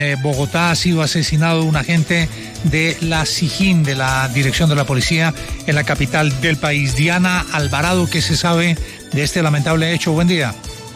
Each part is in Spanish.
Bogotá ha sido asesinado un agente de la SIJIN, de la Dirección de la Policía en la capital del país. Diana Alvarado, ¿qué se sabe de este lamentable hecho? Buen día.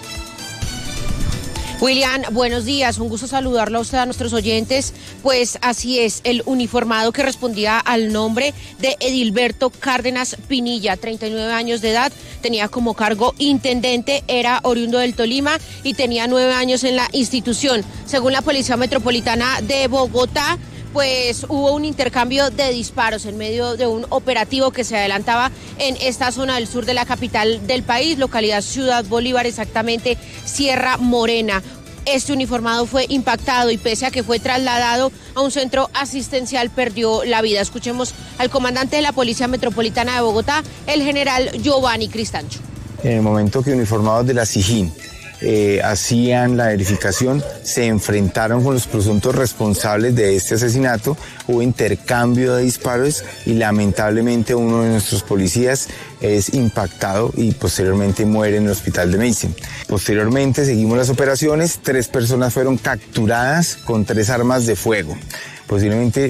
William, buenos días, un gusto saludarlo a usted, a nuestros oyentes. Pues así es, el uniformado que respondía al nombre de Edilberto Cárdenas Pinilla, 39 años de edad, tenía como cargo intendente, era oriundo del Tolima y tenía 9 años en la institución. Según la Policía Metropolitana de Bogotá, pues hubo un intercambio de disparos en medio de un operativo que se adelantaba en esta zona del sur de la capital del país, localidad Ciudad Bolívar, exactamente Sierra Morena. Este uniformado fue impactado y pese a que fue trasladado a un centro asistencial, perdió la vida. Escuchemos al comandante de la Policía Metropolitana de Bogotá, el general Giovanni Cristancho. En el momento que uniformados de la SIJIN hacían la verificación, se enfrentaron con los presuntos responsables de este asesinato, hubo intercambio de disparos y lamentablemente uno de nuestros policías es impactado y posteriormente muere en el hospital de Medicine. Posteriormente seguimos las operaciones, 3 personas fueron capturadas con 3 armas de fuego. Posiblemente.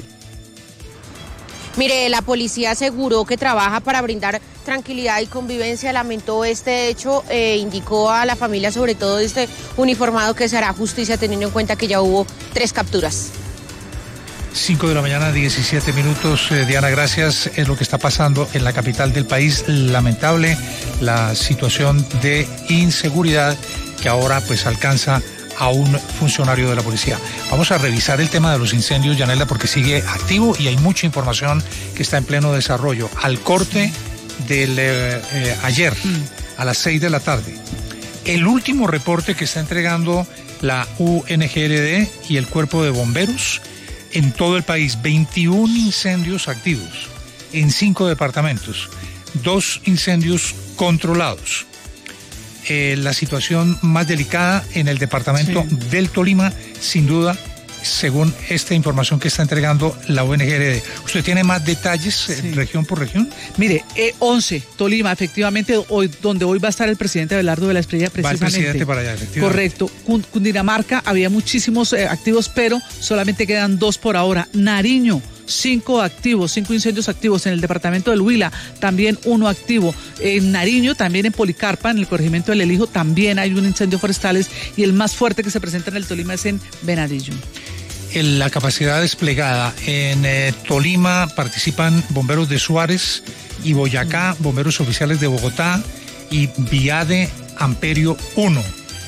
Mire, la policía aseguró que trabaja para brindar tranquilidad y convivencia, lamentó este hecho, indicó a la familia sobre todo de este uniformado que se hará justicia teniendo en cuenta que ya hubo 3 capturas. 5 de la mañana, 17 minutos. Diana, gracias. Es lo que está pasando en la capital del país. Lamentable la situación de inseguridad que ahora pues alcanza a un funcionario de la policía. Vamos a revisar el tema de los incendios, Yanela, porque sigue activo y hay mucha información que está en pleno desarrollo. Al corte del ayer, a las 6 de la tarde, el último reporte que está entregando la UNGRD y el Cuerpo de Bomberos en todo el país, 21 incendios activos en 5 departamentos, 2 incendios controlados. La situación más delicada en el departamento del Tolima, sin duda, según esta información que está entregando la UNGRD. ¿Usted tiene más detalles región por región? Mire, 11, Tolima, efectivamente, donde hoy va a estar el presidente Abelardo de la Espriella, precisamente. Va el presidente para allá, efectivamente. Correcto. Cundinamarca, había muchísimos activos, pero solamente quedan 2 por ahora. Nariño, 5 incendios activos en el departamento del Huila, también 1 activo. En Nariño, también en Policarpa, en el corregimiento del Elijo, también hay un incendio forestales y el más fuerte que se presenta en el Tolima es en Venadillo. En la capacidad desplegada en Tolima participan bomberos de Suárez y Boyacá, bomberos oficiales de Bogotá y Viade Amperio 1.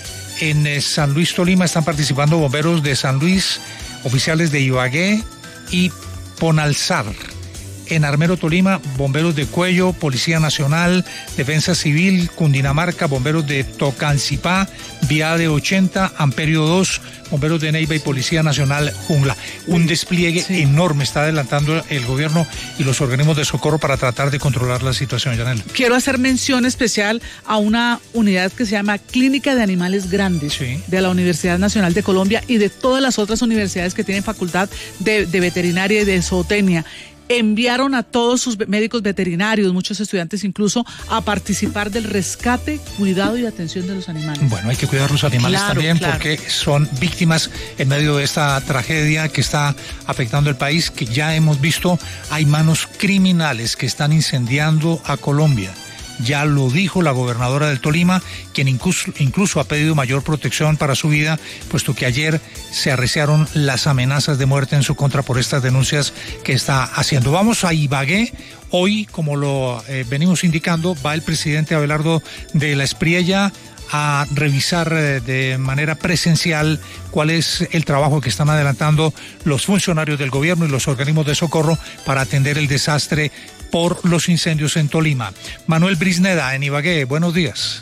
En San Luis, Tolima, están participando bomberos de San Luis, oficiales de Ibagué y Ponalzar. En Armero, Tolima, bomberos de Cuello, Policía Nacional, Defensa Civil, Cundinamarca, bomberos de Tocancipá, Viade 80, Amperio 2, bomberos de Neiva y Policía Nacional Jungla. Un despliegue enorme está adelantando el gobierno y los organismos de socorro para tratar de controlar la situación, Yanela. Quiero hacer mención especial a una unidad que se llama Clínica de Animales Grandes de la Universidad Nacional de Colombia y de todas las otras universidades que tienen facultad de veterinaria y de zootecnia. Enviaron a todos sus médicos veterinarios, muchos estudiantes incluso, a participar del rescate, cuidado y atención de los animales. Bueno, hay que cuidar los animales también porque son víctimas en medio de esta tragedia que está afectando el país, que ya hemos visto, hay manos criminales que están incendiando a Colombia. Ya lo dijo la gobernadora del Tolima, quien incluso ha pedido mayor protección para su vida, puesto que ayer se arreciaron las amenazas de muerte en su contra por estas denuncias que está haciendo. Vamos a Ibagué. Hoy, como lo venimos indicando, va el presidente Abelardo de la Espriella a revisar de manera presencial cuál es el trabajo que están adelantando los funcionarios del gobierno y los organismos de socorro para atender el desastre por los incendios en Tolima. Manuel Brisneda, en Ibagué, buenos días.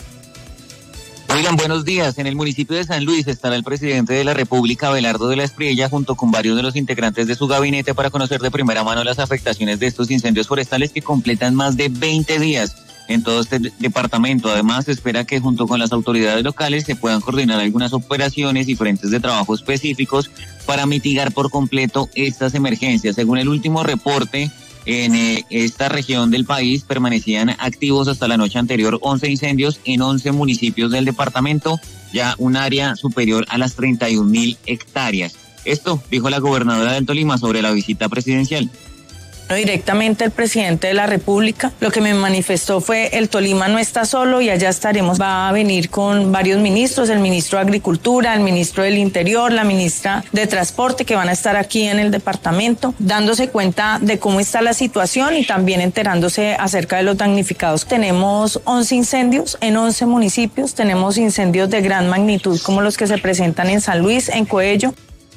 Oigan, buenos días. En el municipio de San Luis estará el presidente de la República, Abelardo de la Espriella, junto con varios de los integrantes de su gabinete para conocer de primera mano las afectaciones de estos incendios forestales que completan más de 20 días en todo este departamento. Además, se espera que junto con las autoridades locales se puedan coordinar algunas operaciones y frentes de trabajo específicos para mitigar por completo estas emergencias. Según el último reporte, en esta región del país permanecían activos hasta la noche anterior 11 incendios en 11 municipios del departamento, ya un área superior a las 31.000 hectáreas. Esto dijo la gobernadora del Tolima sobre la visita presidencial. Directamente el presidente de la República, lo que me manifestó fue: el Tolima no está solo y allá estaremos. Va a venir con varios ministros, el ministro de Agricultura, el ministro del Interior, la ministra de Transporte, que van a estar aquí en el departamento, dándose cuenta de cómo está la situación y también enterándose acerca de los damnificados. Tenemos 11 incendios en 11 municipios, tenemos incendios de gran magnitud como los que se presentan en San Luis, en Coello.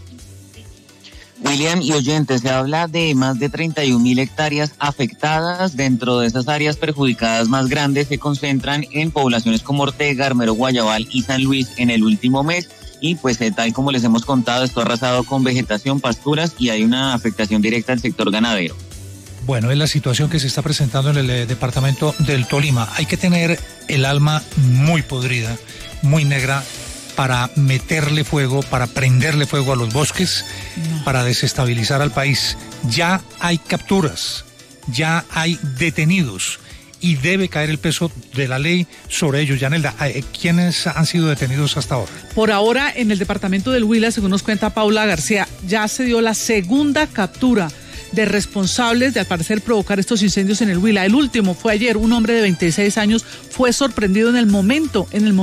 William y oyentes, se habla de más de 31.000 hectáreas afectadas. Dentro de esas áreas perjudicadas más grandes se concentran en poblaciones como Ortega, Armero, Guayabal y San Luis en el último mes. Y pues tal como les hemos contado, esto ha arrasado con vegetación, pasturas y hay una afectación directa al sector ganadero. Bueno, es la situación que se está presentando en el departamento del Tolima. Hay que tener el alma muy podrida, muy negra, para meterle fuego, para prenderle fuego a los bosques, para desestabilizar al país. Ya hay capturas, ya hay detenidos y debe caer el peso de la ley sobre ellos. Yanelda, ¿quiénes han sido detenidos hasta ahora? Por ahora, en el departamento del Huila, según nos cuenta Paula García, ya se dio la segunda captura de responsables de, al parecer, provocar estos incendios en el Huila. El último fue ayer. Un hombre de 26 años fue sorprendido en el momento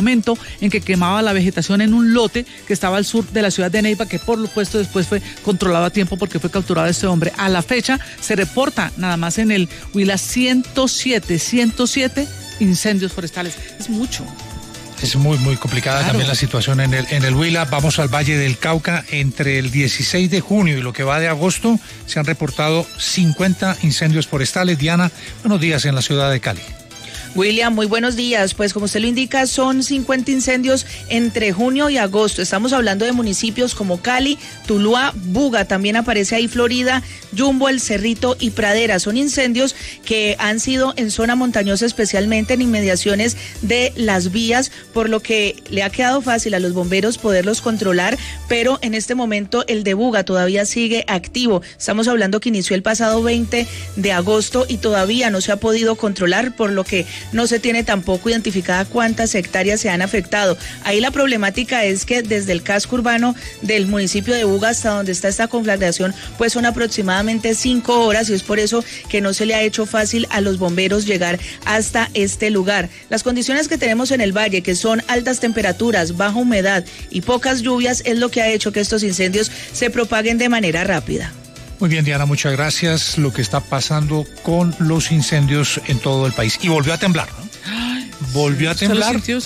en que quemaba la vegetación en un lote que estaba al sur de la ciudad de Neiva, que por lo puesto después fue controlado a tiempo porque fue capturado este hombre. A la fecha se reporta nada más en el Huila 107 incendios forestales. Es mucho. Es muy, muy complicada, claro, también la situación en el Huila. Vamos al Valle del Cauca. Entre el 16 de junio y lo que va de agosto se han reportado 50 incendios forestales. Diana, buenos días en la ciudad de Cali. William, muy buenos días. Pues como usted lo indica, son 50 incendios entre junio y agosto. Estamos hablando de municipios como Cali, Tuluá, Buga, también aparece ahí Florida, Yumbo, El Cerrito y Pradera. Son incendios que han sido en zona montañosa, especialmente en inmediaciones de las vías, por lo que le ha quedado fácil a los bomberos poderlos controlar, pero en este momento el de Buga todavía sigue activo. Estamos hablando que inició el pasado 20 de agosto y todavía no se ha podido controlar, por lo que no se tiene tampoco identificada cuántas hectáreas se han afectado. Ahí la problemática es que desde el casco urbano del municipio de Buga hasta donde está esta conflagración, pues son aproximadamente 5 horas y es por eso que no se le ha hecho fácil a los bomberos llegar hasta este lugar. Las condiciones que tenemos en el valle, que son altas temperaturas, baja humedad y pocas lluvias, es lo que ha hecho que estos incendios se propaguen de manera rápida. Muy bien, Diana, muchas gracias. Lo que está pasando con los incendios en todo el país. Y volvió a temblar, ¿no? Ay, volvió a temblar. Yo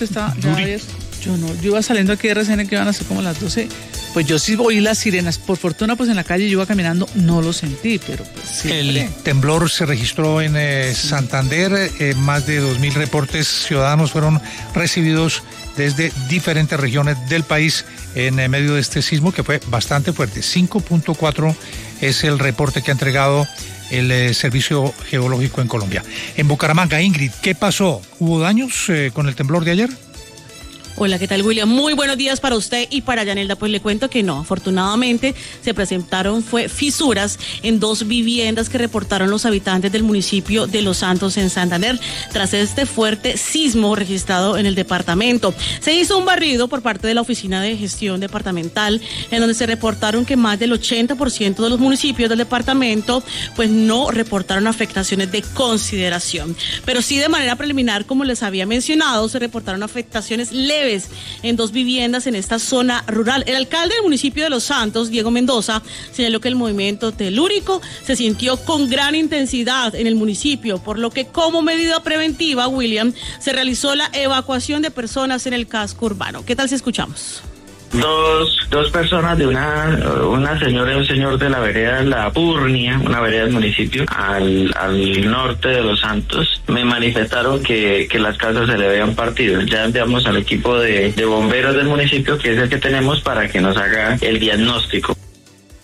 iba saliendo aquí de RCN que iban a ser como las 12. Pues yo sí oí las sirenas. Por fortuna, pues en la calle yo iba caminando, no lo sentí, pero pues siempre. El temblor se registró en Santander. Más de 2.000 reportes ciudadanos fueron recibidos desde diferentes regiones del país en medio de este sismo que fue bastante fuerte. 5.4 es el reporte que ha entregado el Servicio Geológico en Colombia. En Bucaramanga, Ingrid, ¿qué pasó? ¿Hubo daños con el temblor de ayer? Hola, ¿qué tal, William? Muy buenos días para usted y para Yanelda. Pues le cuento que no, afortunadamente se presentaron fisuras en 2 viviendas que reportaron los habitantes del municipio de Los Santos en Santander tras este fuerte sismo registrado en el departamento. Se hizo un barrido por parte de la Oficina de Gestión Departamental en donde se reportaron que más del 80% de los municipios del departamento pues no reportaron afectaciones de consideración, pero sí de manera preliminar, como les había mencionado, se reportaron afectaciones leves en 2 viviendas en esta zona rural. El alcalde del municipio de Los Santos, Diego Mendoza, señaló que el movimiento telúrico se sintió con gran intensidad en el municipio, por lo que como medida preventiva, William, se realizó la evacuación de personas en el casco urbano. ¿Qué tal si escuchamos? Dos personas de una señora y un señor de la vereda La Purnia, una vereda del municipio, al norte de Los Santos, me manifestaron que las casas se le habían partido. Ya enviamos al equipo de bomberos del municipio, que es el que tenemos, para que nos haga el diagnóstico.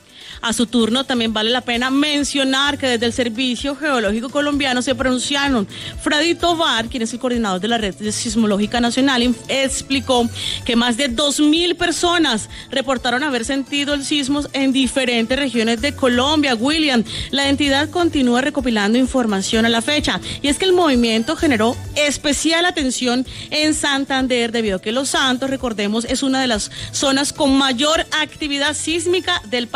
a su turno. También vale la pena mencionar que desde el Servicio Geológico Colombiano se pronunciaron. Freddy Tovar, quien es el coordinador de la Red Sismológica Nacional, explicó que más de 2.000 personas reportaron haber sentido el sismo en diferentes regiones de Colombia. William, la entidad continúa recopilando información a la fecha, y es que el movimiento generó especial atención en Santander debido a que Los Santos, recordemos, es una de las zonas con mayor actividad sísmica del país.